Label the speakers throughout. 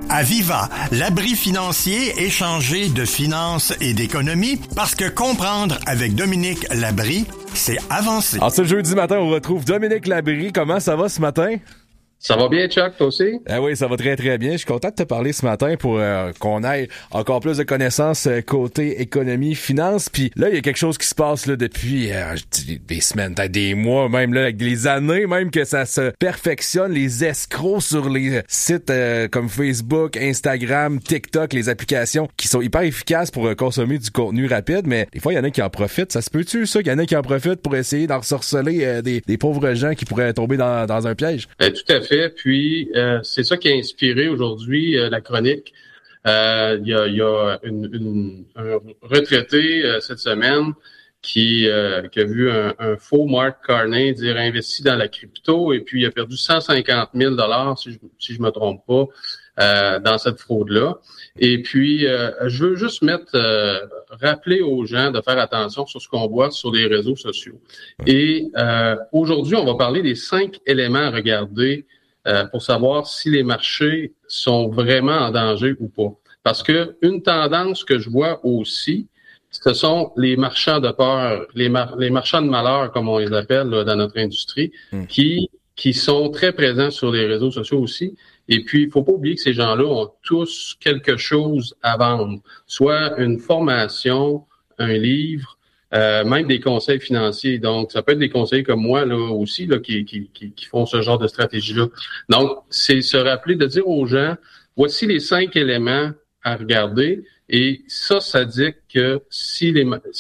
Speaker 1: Aviva, l'abri financier échangé de finances et d'économie, parce que comprendre avec Dominique Labrie, c'est avancer.
Speaker 2: Alors, ce jeudi matin, on retrouve Dominique Labrie. Comment ça va ce matin?
Speaker 3: Ça va bien, Chuck, toi aussi?
Speaker 2: Ah oui, ça va très, très bien. Je suis content de te parler ce matin pour qu'on ait encore plus de connaissances côté économie, finance. Puis là, il y a quelque chose qui se passe là depuis des semaines, peut-être des mois, même là, avec des années, même que ça se perfectionne. Les escrocs sur les sites comme Facebook, Instagram, TikTok, les applications qui sont hyper efficaces pour consommer du contenu rapide. Mais des fois, il y en a qui en profitent. Ça se peut-tu, ça, qu'il y en a qui en profitent pour essayer d'ensorceler des pauvres gens qui pourraient tomber dans un piège?
Speaker 3: Tout à fait. Puis, c'est ça qui a inspiré aujourd'hui la chronique. Il y a un retraité cette semaine qui a vu un faux Mark Carney dire investi dans la crypto et puis il a perdu 150 000 si je me trompe pas, dans cette fraude-là. Et puis, je veux juste rappeler aux gens de faire attention sur ce qu'on voit sur les réseaux sociaux. Et aujourd'hui, on va parler des 5 éléments à regarder pour savoir si les marchés sont vraiment en danger ou pas. Parce que une tendance que je vois aussi, ce sont les marchands de peur, les marchands de malheur, comme on les appelle là, dans notre industrie, qui sont très présents sur les réseaux sociaux aussi. Et puis, il faut pas oublier que ces gens-là ont tous quelque chose à vendre, soit une formation, un livre, même des conseils financiers. Donc, ça peut être des conseils comme moi là aussi là qui font ce genre de stratégie-là. Donc, c'est se rappeler de dire aux gens, voici les 5 éléments à regarder. Et ça dit que si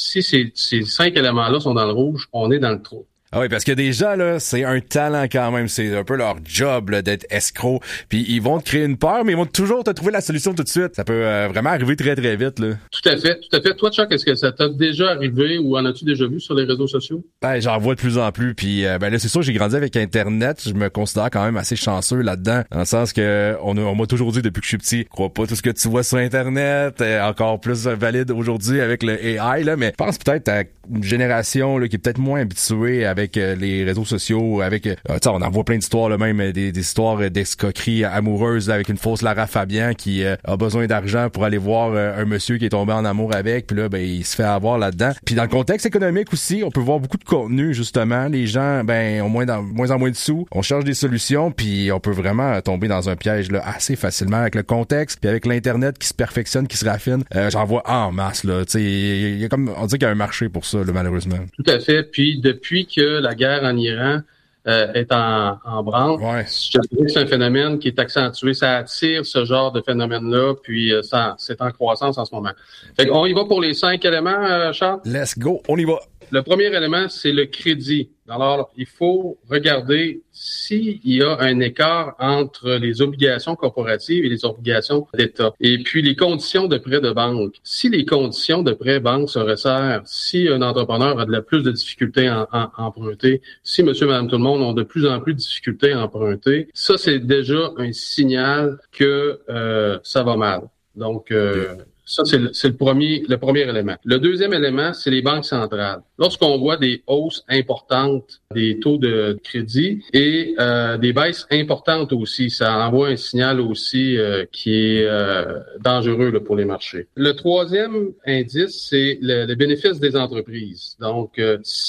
Speaker 3: ces 5 éléments-là sont dans le rouge, on est dans le trou.
Speaker 2: Ah oui, parce que des gens, là, c'est un talent quand même. C'est un peu leur job là, d'être escroc. Puis ils vont te créer une peur, mais ils vont toujours te trouver la solution tout de suite. Ça peut vraiment arriver très, très vite. Là.
Speaker 3: Tout à fait. Toi, Chuck, est-ce que ça t'a déjà arrivé ou en as-tu déjà vu sur les réseaux sociaux?
Speaker 2: Ben, j'en vois de plus en plus. Puis là, c'est sûr, j'ai grandi avec Internet. Je me considère quand même assez chanceux là-dedans. Dans le sens que on m'a toujours dit depuis que je suis petit, crois pas tout ce que tu vois sur Internet. Encore plus valide aujourd'hui avec le AI. Là, mais je pense peut-être à une génération là, qui est peut-être moins habituée avec les réseaux sociaux, avec on en voit plein d'histoires là, même des histoires d'escroquerie amoureuse là, avec une fausse Lara Fabian qui a besoin d'argent pour aller voir un monsieur qui est tombé en amour avec, puis là ben il se fait avoir là-dedans. Puis dans le contexte économique aussi, on peut voir beaucoup de contenu justement, les gens ont moins en moins de sous, on cherche des solutions, puis on peut vraiment tomber dans un piège là assez facilement avec le contexte, puis avec l'internet qui se perfectionne, qui se raffine. J'en vois en masse là, tu sais, il y a comme on dit qu'il y a un marché pour ça là, malheureusement.
Speaker 3: Tout à fait. Puis depuis que la guerre en Iran est en branle,
Speaker 2: ouais.
Speaker 3: Je dirais que c'est un phénomène qui est accentué. Ça attire ce genre de phénomène-là, puis c'est en croissance en ce moment. Fait qu'on y va pour les 5 éléments, Charles?
Speaker 2: Let's go, on y va.
Speaker 3: Le premier élément, c'est le crédit. Alors, il faut regarder s'il y a un écart entre les obligations corporatives et les obligations d'État. Et puis, les conditions de prêt de banque. Si les conditions de prêt banque se resserrent, si un entrepreneur a de plus de difficultés à emprunter, si monsieur, madame, tout le monde ont de plus en plus de difficultés à emprunter, ça, c'est déjà un signal que ça va mal. Donc, ça, c'est le premier élément. Le deuxième élément, c'est les banques centrales. Lorsqu'on voit des hausses importantes des taux de crédit et des baisses importantes aussi, ça envoie un signal aussi qui est dangereux là, pour les marchés. Le troisième indice, c'est le bénéfice des entreprises. Donc,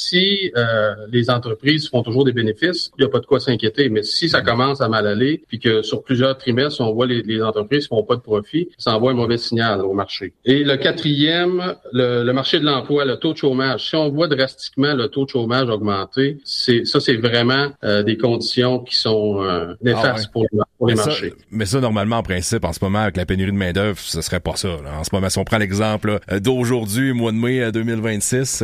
Speaker 3: si les entreprises font toujours des bénéfices, il n'y a pas de quoi s'inquiéter. Mais si ça commence à mal aller, puis que sur plusieurs trimestres, on voit les entreprises font pas de profit, ça envoie un mauvais signal au marché. Et le quatrième, le marché de l'emploi, le taux de chômage. Si on voit drastiquement le taux de chômage augmenter, c'est vraiment des conditions qui sont néfastes pour les marchés.
Speaker 2: Mais ça, normalement, en principe, en ce moment, avec la pénurie de main-d'œuvre, ce serait pas ça. Là. En ce moment, si on prend l'exemple là, d'aujourd'hui, mois de mai 2026,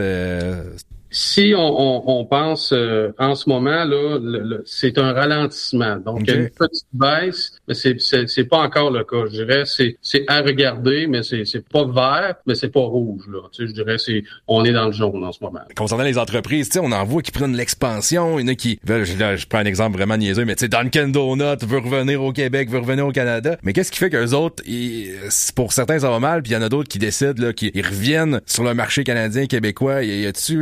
Speaker 3: si on pense en ce moment là, c'est un ralentissement. Donc il y a une petite baisse, mais c'est pas encore le cas. Je dirais c'est à regarder, mais c'est pas vert, mais c'est pas rouge là. Tu sais, je dirais on est dans le jaune en ce moment.
Speaker 2: Concernant les entreprises, tu sais, on en voit qui prennent l'expansion, il y en a qui veulent, je prends un exemple vraiment niaiseux, mais tu sais, Dunkin' Donut veut revenir au Québec, veut revenir au Canada. Mais qu'est-ce qui fait qu'eux autres, pour certains ça va mal, puis il y en a d'autres qui décident là, qui reviennent sur le marché canadien, québécois. Y a-tu peut-être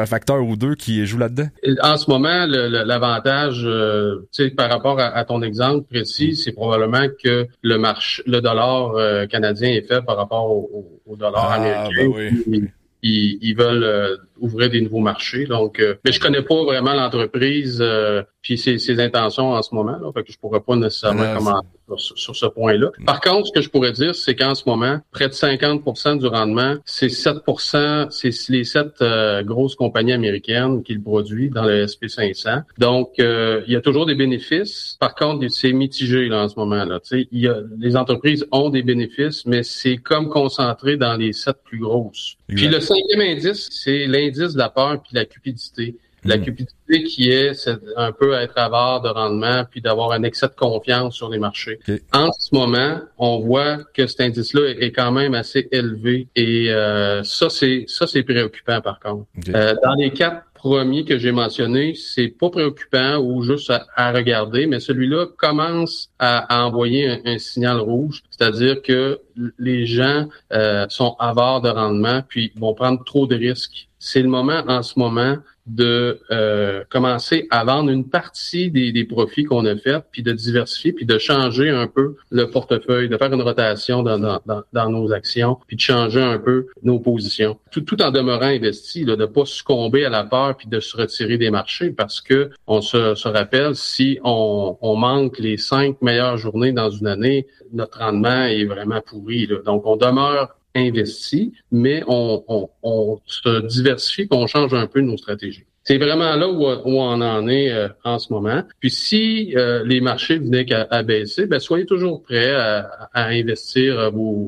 Speaker 2: un facteur ou deux qui joue là-dedans?
Speaker 3: En ce moment, l'avantage, par rapport à ton exemple précis, c'est probablement que le dollar canadien est faible par rapport au dollar américain.
Speaker 2: Ben oui.
Speaker 3: Ils veulent ouvrir des nouveaux marchés. Donc, mais je connais pas vraiment l'entreprise puis ses intentions en ce moment. Là, fait que je pourrais pas nécessairement commenter sur ce point-là. Par contre, ce que je pourrais dire, c'est qu'en ce moment, près de 50% du rendement, c'est 7%, c'est les 7 grosses compagnies américaines qui le produisent dans le SP500. Donc, il y a toujours des bénéfices. Par contre, c'est mitigé là en ce moment. Là, les entreprises ont des bénéfices, mais c'est comme concentré dans les 7 plus grosses. Exact. Puis le 5e indice, c'est l'indice de la peur puis la cupidité. La cupidité qui est un peu être avare de rendement puis d'avoir un excès de confiance sur les marchés. Okay. En ce moment, on voit que cet indice-là est quand même assez élevé et ça c'est préoccupant par contre. Okay. Dans les 4 premiers que j'ai mentionnés, c'est pas préoccupant ou juste à regarder, mais celui-là commence à envoyer un signal rouge, c'est-à-dire que les gens sont avares de rendement puis vont prendre trop de risques. C'est le moment en ce moment de commencer à vendre une partie des profits qu'on a fait, puis de diversifier, puis de changer un peu le portefeuille, de faire une rotation dans nos actions, puis de changer un peu nos positions. Tout en demeurant investi, là, de pas succomber à la peur, puis de se retirer des marchés, parce que on se rappelle, si on manque les 5 meilleures journées dans une année, notre rendement est vraiment pourri. Là. Donc, on demeure investi, mais on se diversifie, puis on change un peu nos stratégies. C'est vraiment là où on en est en ce moment. Puis si les marchés venaient à baisser, ben soyez toujours prêts à investir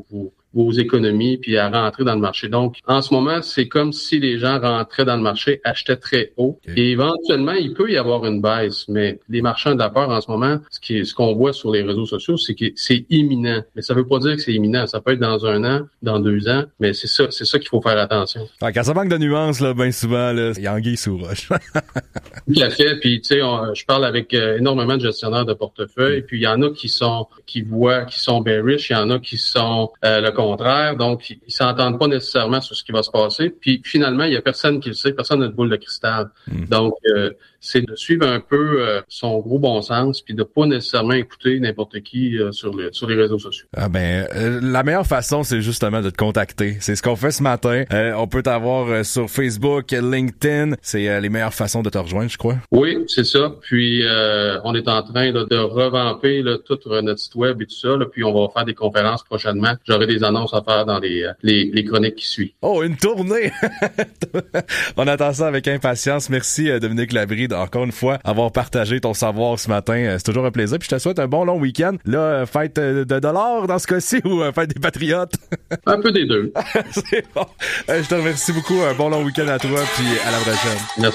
Speaker 3: vos économies puis à rentrer dans le marché. Donc, en ce moment, c'est comme si les gens rentraient dans le marché, achetaient très haut. Okay. Et éventuellement, il peut y avoir une baisse. Mais les marchands de la peur, en ce moment, ce qu'on voit sur les réseaux sociaux, c'est que c'est imminent. Mais ça veut pas dire que c'est imminent. Ça peut être dans 1 an, dans 2 ans. Mais c'est ça qu'il faut faire attention.
Speaker 2: Ah, quand ça manque de nuances, là, bien souvent, là, il y a anguille sous roche.
Speaker 3: Tout à fait. Puis, tu sais, je parle avec énormément de gestionnaires de portefeuille. Puis, il y en a qui sont bearish. Il y en a qui sont le contraire. Donc, ils s'entendent pas nécessairement sur ce qui va se passer. Puis, finalement, il y a personne qui le sait. Personne n'a de boule de cristal. Donc, c'est de suivre un peu son gros bon sens puis de pas nécessairement écouter n'importe qui sur les réseaux sociaux.
Speaker 2: Ah la meilleure façon, c'est justement de te contacter. C'est ce qu'on fait ce matin. On peut t'avoir sur Facebook, LinkedIn. C'est les meilleures façons de te rejoindre, je crois.
Speaker 3: Oui, c'est ça. Puis, on est en train là, de revamper là, tout notre site web et tout ça. Là, puis, on va faire des conférences prochainement. J'aurai des annonces à faire dans les chroniques qui suivent.
Speaker 2: Oh, une tournée! On attend ça avec impatience. Merci, Dominique Labrie, encore une fois, avoir partagé ton savoir ce matin. C'est toujours un plaisir. Puis je te souhaite un bon long week-end. Là, fête de dollars dans ce cas-ci ou fête des patriotes?
Speaker 3: Un peu des deux.
Speaker 2: C'est bon. Je te remercie beaucoup. Un bon long week-end à toi. Puis à la prochaine.
Speaker 3: Merci.